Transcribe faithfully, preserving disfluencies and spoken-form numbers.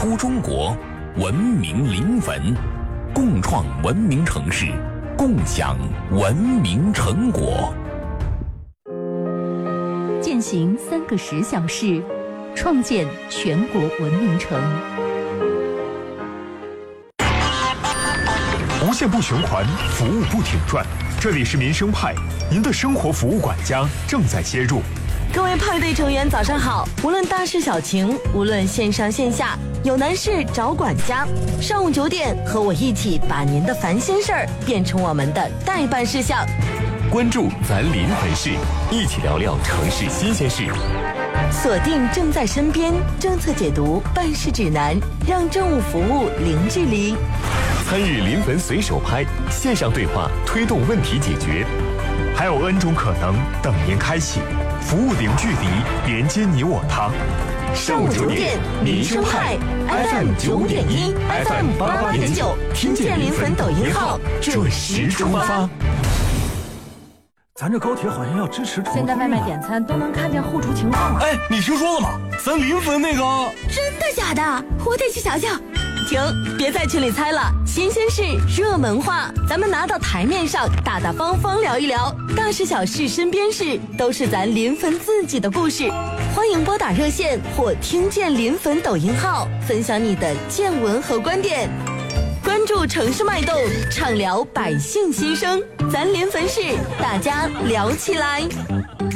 出中国，文明临汾，共创文明城市，共享文明成果。 践行三个十小时，创建全国文明城。 无限不循环，服务不停转。这里是民生派，您的生活服务管家正在接入。 各位派对成员早上好，无论大事小情，无论线上线下，有难事找管家。上午九点，和我一起把您的烦心事儿变成我们的待办事项。 关注咱临汾市，一起聊聊城市新鲜事。 锁定正在身边政策解读办事指南，让政务服务零距离。 参与临汾随手拍，线上对话推动问题解决， 还有 N 种可能等您开启，服务零距离，连接你我他。 上午九点，民生派 F M 九点一 ，F M 八八点九，听见临汾抖音号准时出发。 咱这高铁好像要支持重推， 现在外卖点餐都能看见后厨情况。 哎，你听说了吗？咱临汾那个…… 真的假的？我得去瞧瞧。 停，别在群里猜了，新鲜事、热门话，咱们拿到台面上，大大方方聊一聊，大事小事、身边事，都是咱临汾自己的故事。欢迎拨打热线或听见临汾抖音号，分享你的见闻和观点。关注城市脉动，畅聊百姓心声，咱临汾市，大家聊起来。